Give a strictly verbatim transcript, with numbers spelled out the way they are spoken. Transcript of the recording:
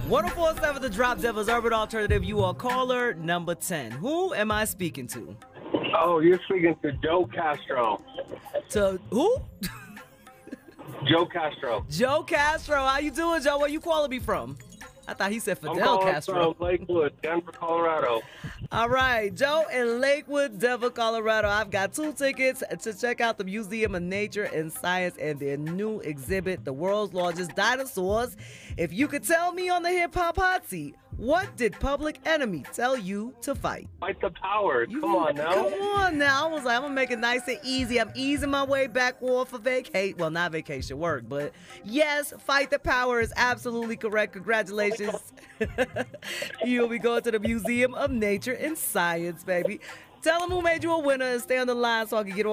one oh four point seven The Drop, Devil's Urban Alternative. You are caller number ten. Who am I speaking to? Oh, you're speaking to Joe Castro. To who? Joe Castro. Joe Castro. How you doing, Joe? Where you calling me from? I thought he said I'm Fidel calling Castro. from Lakewood, Denver, Colorado. All right, Joe in Lakewood, Denver, Colorado. I've got two tickets to check out the Museum of Nature and Science and their new exhibit, The World's Largest Dinosaurs. If you could tell me on the Hip Hop Hot Seat, what did Public Enemy tell you to fight? Fight the power. You, come on now. Come on now. I was like, I'm going to make it nice and easy. I'm easing my way back off for vacation. Well, not vacation, work. But yes, fight the power is absolutely correct. Congratulations. You'll be going to the Museum of Nature and Science, baby. Tell them who made you a winner and stay on the line so I can get